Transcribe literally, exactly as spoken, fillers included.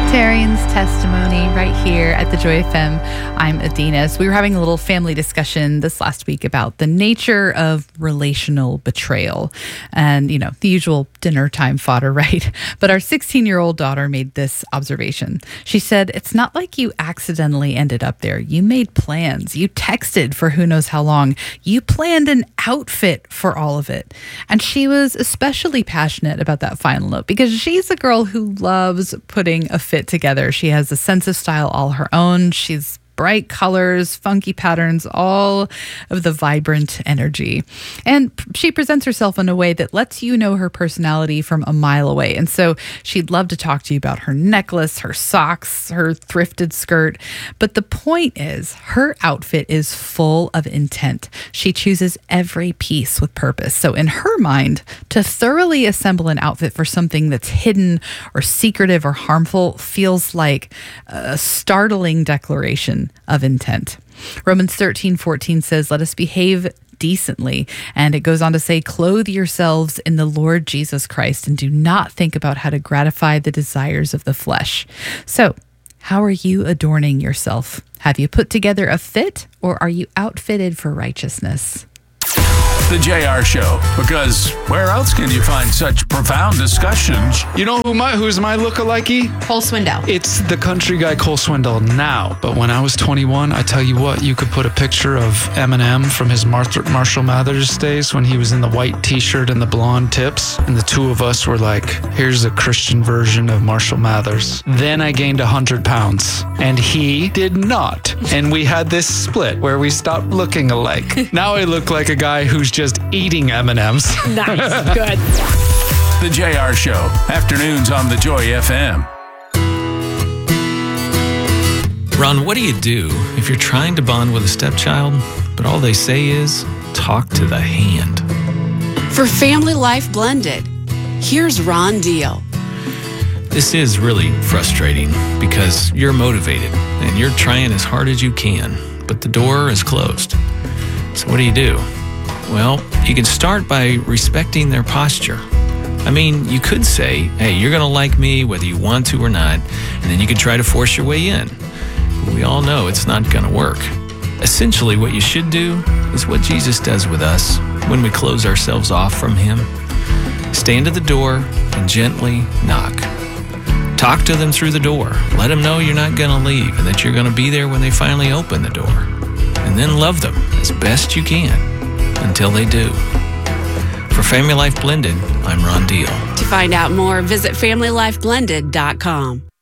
Tarian's testimony right here at the Joy F M. I'm Adina. So we were having a little family discussion this last week about the nature of relational betrayal and, you know, the usual dinner time fodder, right? But our sixteen-year-old daughter made this observation. She said, it's not like you accidentally ended up there. You made plans. You texted for who knows how long. You planned an outfit for all of it. And she was especially passionate about that final note because she's a girl who loves putting a fit together. She has a sense of style all her own. She's bright colors, funky patterns, all of the vibrant energy. And she presents herself in a way that lets you know her personality from a mile away. And so she'd love to talk to you about her necklace, her socks, her thrifted skirt. But the point is, her outfit is full of intent. She chooses every piece with purpose. So in her mind, to thoroughly assemble an outfit for something that's hidden or secretive or harmful feels like a startling declaration of intent. Romans thirteen fourteen says, let us behave decently. And it goes on to say, clothe yourselves in the Lord Jesus Christ and do not think about how to gratify the desires of the flesh. So, how are you adorning yourself? Have you put together a fit or are you outfitted for righteousness? The J R Show, because where else can you find such profound discussions? You know who my who's my lookalikey? Cole Swindell. It's the country guy Cole Swindell now. But when I was twenty-one, I tell you what, you could put a picture of Eminem from his Mar- Marshall Mathers days when he was in the white t-shirt and the blonde tips. And the two of us were like, here's a Christian version of Marshall Mathers. Then I gained one hundred pounds. And he did not. And we had this split where we stopped looking alike. Now I look like a guy who's just eating M and M's. Nice. Good. The J R Show, afternoons on the Joy F M. Ron, what do you do if you're trying to bond with a stepchild, but all they say is, talk to the hand? For Family Life Blended, here's Ron Deal. This is really frustrating because you're motivated and you're trying as hard as you can, but the door is closed. So what do you do? Well, you can start by respecting their posture. I mean, you could say, hey, you're going to like me whether you want to or not, and then you can try to force your way in. But we all know it's not going to work. Essentially, what you should do is what Jesus does with us when we close ourselves off from Him. Stand at the door and gently knock. Talk to them through the door. Let them know you're not going to leave and that you're going to be there when they finally open the door. And then love them as best you can. Until they do. For Family Life Blended, I'm Ron Deal. To find out more, visit family life blended dot com.